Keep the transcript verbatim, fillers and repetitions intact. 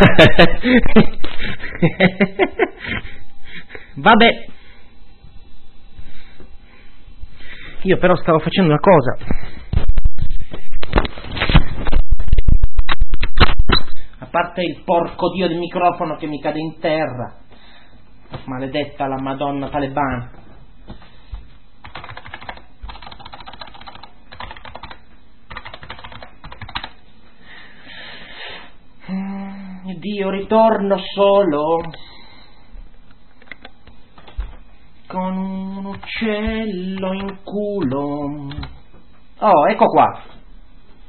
Vabbè, io però stavo facendo una cosa. A parte il porco dio del microfono che mi cade in terra, maledetta la Madonna talebana. Dio, ritorno solo con un uccello in culo. Oh, ecco qua.